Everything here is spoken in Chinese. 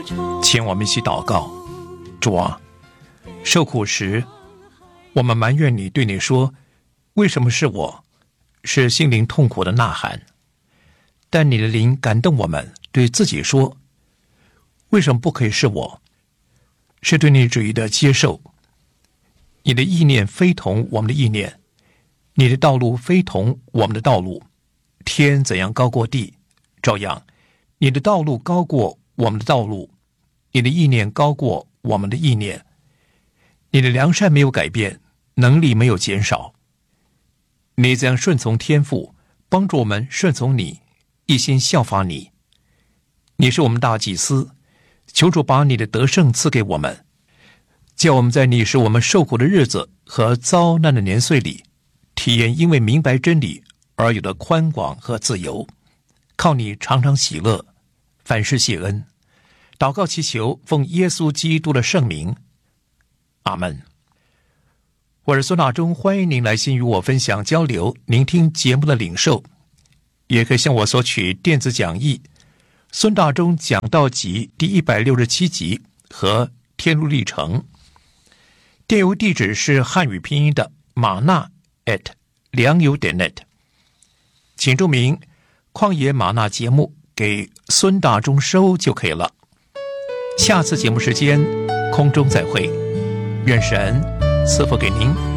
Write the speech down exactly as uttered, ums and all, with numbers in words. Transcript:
请我们一起祷告。主啊，受苦时我们埋怨你，对你说，为什么是我？是心灵痛苦的呐喊。但你的灵感动我们，对自己说，为什么不可以是我？是对你旨意的接受。你的意念非同我们的意念，你的道路非同我们的道路。天怎样高过地，照样你的道路高过我们的道路，你的意念高过我们的意念。你的良善没有改变，能力没有减少。你怎样顺从天父，帮助我们顺从你，一心效法你。你是我们大祭司，求主把你的得胜赐给我们，叫我们在你使我们受苦的日子和遭难的年岁里，体验因为明白真理而有的宽广和自由。靠你常常喜乐，凡事谢恩。祷告祈求，奉耶稣基督的圣名，阿们。我是孙大中，欢迎您来信与我分享交流。您听节目的领受，也可以向我索取电子讲义孙大中讲道集第一百六十七集和天路历程。电邮地址是汉语拼音的马纳 at 良友点 net， 请注明旷野马纳节目给孙大中收就可以了。下次节目时间空中再会，愿神赐福给您。